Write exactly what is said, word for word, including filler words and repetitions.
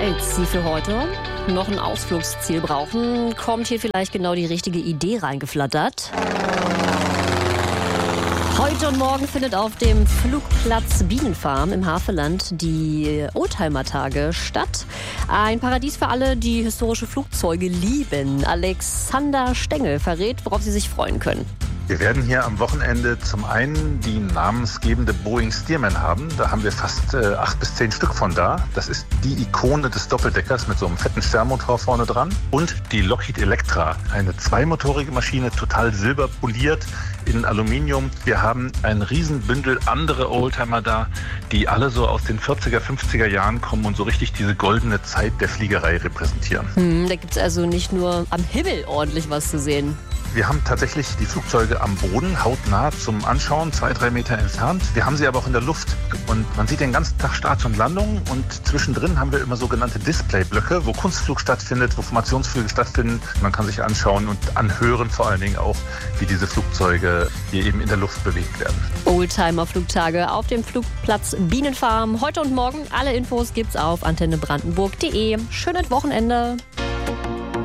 Falls Sie für heute noch ein Ausflugsziel brauchen, kommt hier vielleicht genau die richtige Idee reingeflattert. Heute und morgen findet auf dem Flugplatz Bienenfarm im Havelland die Oldtimer-Tage statt. Ein Paradies für alle, die historische Flugzeuge lieben. Alexander Stengel verrät, worauf Sie sich freuen können. Wir werden hier am Wochenende zum einen die namensgebende Boeing Stearman haben. Da haben wir fast äh, acht bis zehn Stück von da. Das ist die Ikone des Doppeldeckers mit so einem fetten Sternmotor vorne dran. Und die Lockheed Electra, eine zweimotorige Maschine, total silberpoliert in Aluminium. Wir haben ein Riesenbündel andere Oldtimer da, die alle so aus den vierziger, fünfziger Jahren kommen und so richtig diese goldene Zeit der Fliegerei repräsentieren. Hm, da gibt es also nicht nur am Himmel ordentlich was zu sehen. Wir haben tatsächlich die Flugzeuge am Boden, hautnah zum Anschauen, zwei, drei Meter entfernt. Wir haben sie aber auch in der Luft und man sieht den ganzen Tag Starts und Landungen und zwischendrin haben wir immer sogenannte Displayblöcke, wo Kunstflug stattfindet, wo Formationsflüge stattfinden. Man kann sich anschauen und anhören vor allen Dingen auch, wie diese Flugzeuge hier eben in der Luft bewegt werden. Oldtimer-Flugtage auf dem Flugplatz Bienenfarm. Heute und morgen alle Infos gibt's auf antenne brandenburg punkt de. Schönes Wochenende.